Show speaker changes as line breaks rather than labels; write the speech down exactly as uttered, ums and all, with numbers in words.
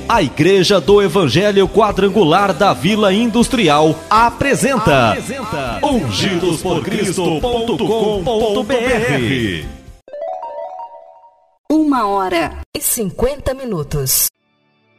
A Igreja do Evangelho Quadrangular da Vila Industrial apresenta, apresenta ungidos por cristo ponto com ponto br.
Uma hora e cinquenta minutos.